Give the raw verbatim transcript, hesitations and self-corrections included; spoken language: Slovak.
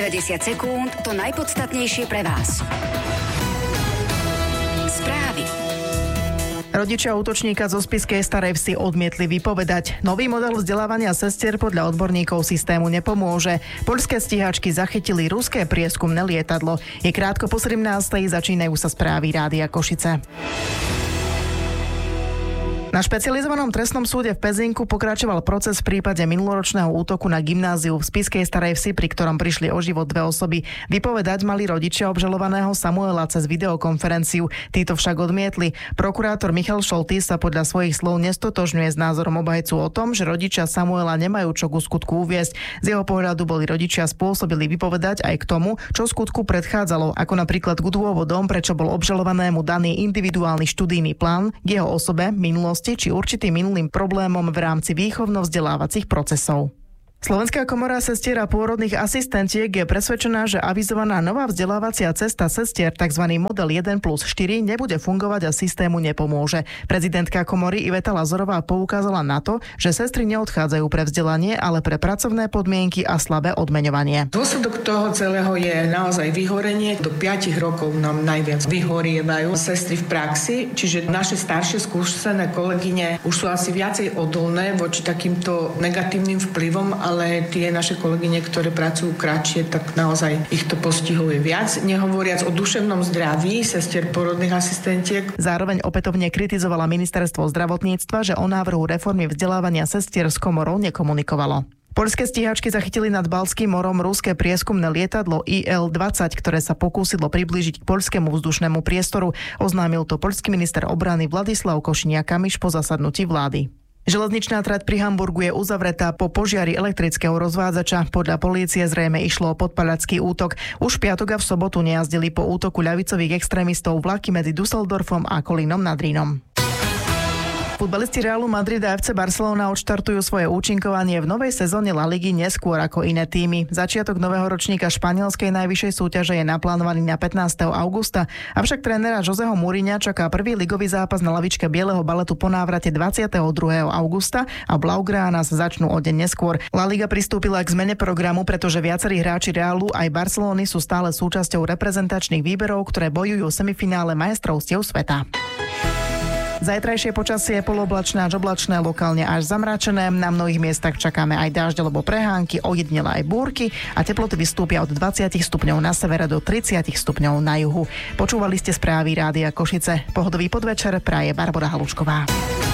päťdesiat sekúnd to najpodstatnejšie pre vás. Správy. Rodičia útočníka zo Spišskej Starej Vsi odmietli vypovedať. Nový model vzdelávania sestier podľa odborníkov systému nepomôže. Poľské stíhačky zachytili ruské prieskumné lietadlo. Je krátko po sedemnástej, začínajú sa správy Rádia Košice. Na špecializovanom trestnom súde v Pezinku pokračoval proces v prípade minuloročného útoku na gymnáziu v Spišskej Starej Vsi, pri ktorom prišli o život dve osoby. Vypovedať mali rodičia obžalovaného Samuela cez videokonferenciu. Títo však odmietli. Prokurátor Michal Šoltý sa podľa svojich slov nestotožňuje s názorom obhajcu o tom, že rodičia Samuela nemajú čo ku skutku uviesť. Z jeho pohľadu boli rodičia spôsobili vypovedať aj k tomu, čo skutku predchádzalo, ako napríklad k dôvodom, prečo bol obžalovanému daný individuálny študijný plán, k jeho osobe, minulosti či určitým minulým problémom v rámci výchovno-vzdelávacích procesov. Slovenská komora sestier a pôrodných asistentiek je presvedčená, že avizovaná nová vzdelávacia cesta sestier, tzv. Model jeden plus štyri, nebude fungovať a systému nepomôže. Prezidentka komory Iveta Lazorová poukázala na to, že sestry neodchádzajú pre vzdelanie, ale pre pracovné podmienky a slabé odmeňovanie. Dôsledok toho celého je naozaj vyhorenie. Do piatich rokov nám najviac vyhorievajú sestry v praxi, čiže naše staršie skúsené kolegyne už sú asi viacej odolné voči takýmto negatívnym vplyvom, ale tie naše kolegyne, ktoré pracujú kratšie, tak naozaj ich to postihuje viac. Nehovoriac o duševnom zdraví sestier porodných asistentiek. Zároveň opätovne kritizovala ministerstvo zdravotníctva, že o návrhu reformy vzdelávania sestier s komorou nekomunikovalo. Poľské stíhačky zachytili nad Baltským morom ruské prieskumné lietadlo í el dvadsať, ktoré sa pokúsilo priblížiť k poľskému vzdušnému priestoru. Oznámil to poľský minister obrany Vladislav Košiniak-Kamyš po zasadnutí vlády. Železničná trať pri Hamburgu je uzavretá po požiari elektrického rozvádzača. Podľa polície zrejme išlo o podpaľacký útok. Už v piatok a v sobotu nejazdili po útoku ľavicových extrémistov vlaky medzi Düsseldorfom a Kolínom nad Rýnom. Futbalisti Realu Madrid a ef cé Barcelona odštartujú svoje účinkovanie v novej sezóne La Ligy neskôr ako iné týmy. Začiatok nového ročníka španielskej najvyššej súťaže je naplánovaný na pätnásteho augusta, avšak trénera Joseho Mourinha čaká prvý ligový zápas na lavičke Bieleho baletu po návrate dvadsiateho druhého augusta a Blaugrana sa začnú o deň neskôr. La Liga pristúpila k zmene programu, pretože viacerí hráči Realu aj Barcelony sú stále súčasťou reprezentačných výberov, ktoré bojujú v semifinále majstrovstiev sveta. Zajtrajšie počasie je poloblačné až oblačné, lokálne až zamračené. Na mnohých miestach čakáme aj dážď alebo prehánky, ojedinele aj búrky a teploty vystúpia od dvadsať stupňov na severe do tridsať stupňov na juhu. Počúvali ste správy Rádia Košice. Pohodový podvečer praje Barbora Halučková.